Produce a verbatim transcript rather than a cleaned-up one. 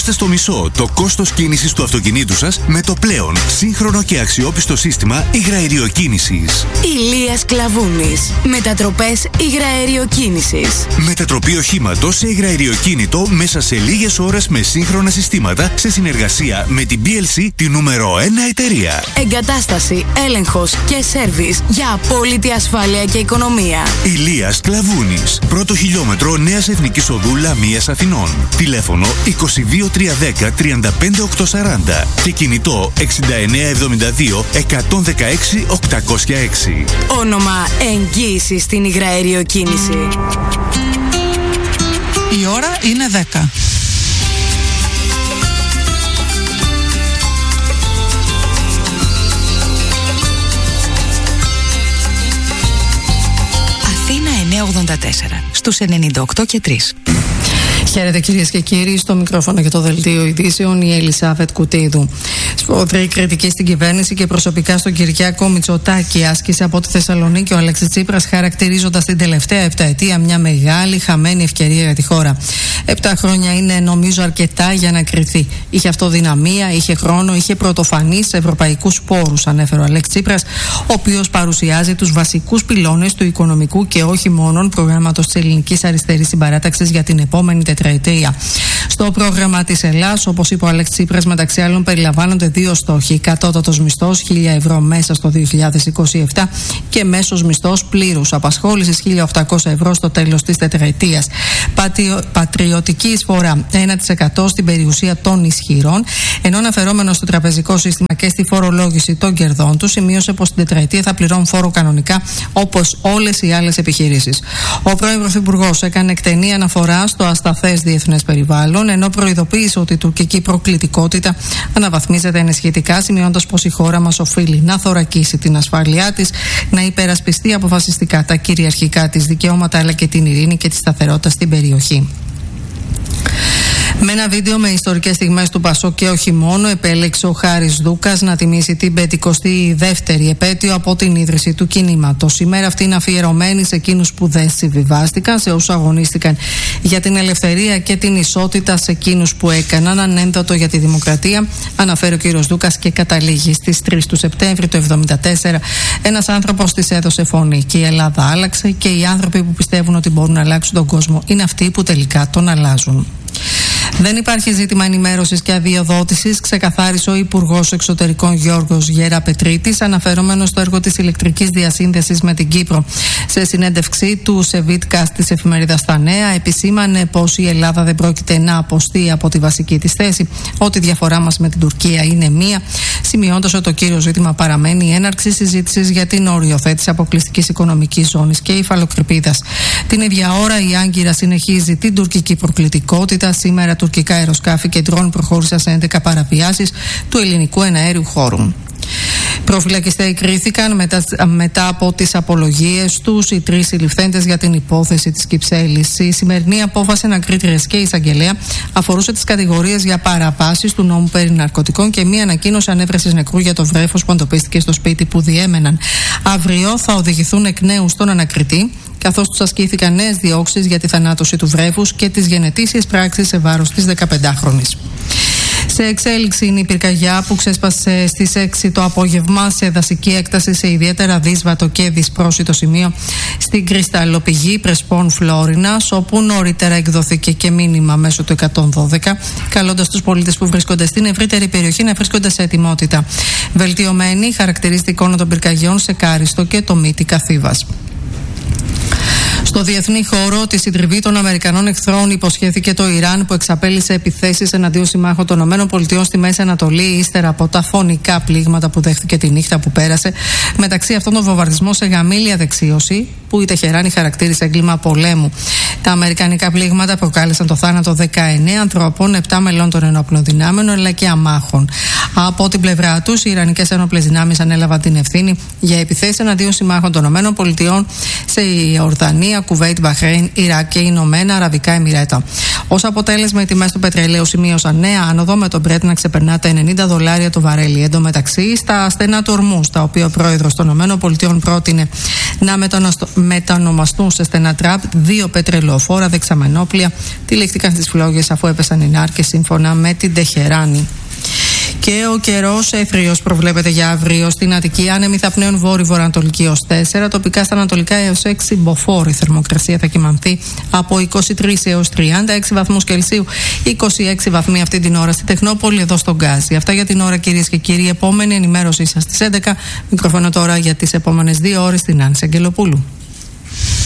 Μειώστε στο μισό το κόστος κίνησης του αυτοκινήτου σας με το πλέον σύγχρονο και αξιόπιστο σύστημα υγραεριοκίνησης. Ηλίας Κλαβούνης. Μετατροπές υγραεριοκίνησης. Μετατροπή οχήματος σε υγραεριοκίνητο μέσα σε λίγες ώρες με σύγχρονα συστήματα σε συνεργασία με την μπι ελ σι, τη νούμερο ένα εταιρεία. Εγκατάσταση, έλεγχος και σέρβις για απόλυτη ασφάλεια και οικονομία. Ηλίας Κλαβούνης. Πρώτο χιλιόμετρο Νέας Εθνικής Οδού Λαμίας Αθηνών. Τηλέφωνο είκοσι δύο τριακόσια δέκα τριάντα πέντε οκτακόσια σαράντα και κινητό εξήντα εννέα εβδομήντα δύο εκατόν δεκαέξι οκτακόσια έξι. Όνομα εγγύηση στην υγραεριοκίνηση. Η ώρα είναι δέκα. Αθήνα εννιακόσια ογδόντα τέσσερα στους ενενήντα οκτώ και τρία. Χαίρετε κυρίες και κύριοι, στο μικρόφωνο για το δελτίο ειδήσεων η Ελισάβετ Κουτίδου. Σφοδρή κριτική στην κυβέρνηση και προσωπικά στον Κυριάκο Μητσοτάκη άσκησε από τη Θεσσαλονίκη ο Αλέξης Τσίπρας, χαρακτηρίζοντας την τελευταία επταετία μια μεγάλη χαμένη ευκαιρία για τη χώρα. Επτά χρόνια είναι νομίζω αρκετά για να κριθεί. Είχε αυτοδυναμία, είχε χρόνο, είχε πρωτοφανεί σε ευρωπαϊκούς πόρους, ανέφερε ο Αλέξης Τσίπρας, ο οποίος παρουσιάζει τους βασικούς πυλώνες του οικονομικού και όχι μόνον προγράμματος της Ελληνικής Αριστερής Συμπαράταξης για την επόμενη τετραετία. Στο πρόγραμμα της Ελλάς, όπως είπε ο Αλέξης Τσίπρας, μεταξύ άλλων περιλαμβάνονται δύο στόχοι: κατώτατος μισθός χίλια ευρώ μέσα στο δύο χιλιάδες είκοσι επτά και μέσος μισθός πλήρους απασχόλησης χίλια οκτακόσια ευρώ στο τέλος της τετραετίας. Πατριο, πατριωτική εισφορά ένα τοις εκατό στην περιουσία των ισχυρών, ενώ αναφερόμενο στο τραπεζικό σύστημα και στη φορολόγηση των κερδών του, σημείωσε πως την τετραετία θα πληρώνουν φόρο κανονικά όπως όλες οι άλλες επιχειρήσεις. Ο πρώην Πρωθυπουργός έκανε εκτενή αναφορά στο ασταθές διεθνές περιβάλλον, ενώ προειδοποίησε ότι η τουρκική προκλητικότητα αναβαθμίζεται ενισχυτικά, σημειώντας πως η χώρα μας οφείλει να θωρακίσει την ασφάλειά της, να υπερασπιστεί αποφασιστικά τα κυριαρχικά της δικαιώματα αλλά και την ειρήνη και τη σταθερότητα στην περιοχή. Με ένα βίντεο με ιστορικές στιγμές του Πασόκ και όχι μόνο, επέλεξε ο Χάρης Δούκας να τιμήσει την πεντηκοστή δεύτερη επέτειο από την ίδρυση του κινήματος. Η μέρα αυτή είναι αφιερωμένη σε εκείνους που δεν συμβιβάστηκαν, σε όσους αγωνίστηκαν για την ελευθερία και την ισότητα, σε εκείνους που έκαναν ανένδοτο για τη δημοκρατία, αναφέρει ο κύριος Δούκας και καταλήγει στις τρεις του Σεπτέμβρη του εβδομήντα τέσσερα. Ένας άνθρωπος της έδωσε φωνή και η Ελλάδα άλλαξε, και οι άνθρωποι που πιστεύουν ότι μπορούν να αλλάξουν τον κόσμο είναι αυτοί που τελικά τον αλλάζουν. Δεν υπάρχει ζήτημα ενημέρωσης και αδειοδότησης, ξεκαθάρισε ο Υπουργός Εξωτερικών Γιώργος Γεραπετρίτης, αναφερόμενος στο έργο της ηλεκτρικής διασύνδεσης με την Κύπρο. Σε συνέντευξή του σε βίντκαστ της εφημερίδας Τα Νέα, επισήμανε πως η Ελλάδα δεν πρόκειται να αποστεί από τη βασική της θέση, ότι η διαφορά μας με την Τουρκία είναι μία, σημειώντας ότι το κύριο ζήτημα παραμένει η έναρξη συζήτησης για την οριοθέτηση αποκλειστικής οικονομικής ζώνης και υφαλοκρηπίδας. Την ίδια ώρα η Άγκυρα συνεχίζει την τουρκική προκλητικότητα. Σήμερα τουρκικά αεροσκάφη και ντρόν προχώρησαν σε έντεκα παραβιάσεις του ελληνικού εναέριου χώρου. Προφυλακιστές κρίθηκαν μετά, μετά από τις απολογίες τους οι τρεις συλληφθέντες για την υπόθεση της Κυψέλης. Η σημερινή απόφαση ανακρίτριας και εισαγγελέα αφορούσε τις κατηγορίες για παραβάσεις του νόμου περί ναρκωτικών και μία ανακοίνωση ανέβρεσης νεκρού για το βρέφος που εντοπίστηκε στο σπίτι που διέμεναν. Αύριο θα οδηγηθούν εκ νέου στον ανακριτή, καθώς τους ασκήθηκαν νέες διώξεις για τη θανάτωση του βρέφους και τις γενετήσιες πράξεις σε βάρος της δεκαπεντάχρονης. Σε εξέλιξη είναι η πυρκαγιά που ξέσπασε στις έξι το απόγευμα σε δασική έκταση σε ιδιαίτερα δύσβατο και δυσπρόσιτο σημείο στην κρυσταλλοπηγή Πρεσπών Φλόρινας, όπου νωρίτερα εκδόθηκε και μήνυμα μέσω του εκατόν δώδεκα, καλώντας τους πολίτες που βρίσκονται στην ευρύτερη περιοχή να βρίσκονται σε ετοιμότητα. Βελτιωμένη χαρακτηρίζεται η εικόνα των πυρκαγιών σε Κάριστο και το Μύτικα Θήβας. Στο διεθνή χώρο, τη συντριβή των Αμερικανών εχθρών υποσχέθηκε το Ιράν, που εξαπέλυσε επιθέσεις εναντίον συμμάχων των ΗΠΑ στη Μέση Ανατολή, ύστερα από τα φωνικά πλήγματα που δέχτηκε τη νύχτα που πέρασε. Μεταξύ αυτών, τον βομβαρδισμό σε γαμήλια δεξίωση, που η Τεχεράνη χαρακτήρισε έγκλημα πολέμου. Τα αμερικανικά πλήγματα προκάλεσαν το θάνατο δεκαεννέα ανθρώπων, επτά μελών των ενόπλων δυνάμεων αλλά και αμάχων. Από την πλευρά τους, οι Ιρανικές ενόπλες δυνάμεις ανέλαβαν την ευθύνη για επιθέσεις εναντίον συμμάχων των ΗΠΑ σε Ιορδανία, Κουβέιτ, Μπαχρέιν, Ιράκ και Ηνωμένα Αραβικά Εμιρέτα. Ως αποτέλεσμα, οι τιμές του πετρελαίου σημείωσαν νέα άνοδο, με τον Brent να ξεπερνά τα ενενήντα δολάρια το βαρέλι. Εν τω μεταξύ, στα στενά του Ορμούζ, τα οποία ο πρόεδρος των ΗΠΑ πρότεινε να μετανομαστούν σε στενά τραπ, δύο πετρελαιοφόρα δεξαμενόπλια τυλίχτηκαν στις φλόγες αφού έπεσαν οι νάρκες, σύμφωνα με την Τεχεράνη. Και ο καιρός έθριος προβλέπεται για αύριο στην Αττική. Άνεμοι θα πνέουν βόρειο-βορειοανατολική ως τέσσερα, τοπικά στα ανατολικά έως έξι μποφόρ. Η θερμοκρασία θα κυμανθεί από είκοσι τρεις έως τριάντα έξι βαθμούς Κελσίου, είκοσι έξι βαθμοί αυτή την ώρα στη Τεχνόπολη, εδώ στον Γκάζι. Αυτά για την ώρα, κυρίες και κύριοι. Η επόμενη ενημέρωσή σας στις έντεκα. Μικρόφωνο τώρα για τις επόμενες δύο ώρες στην Άνση Αγγελοπούλου.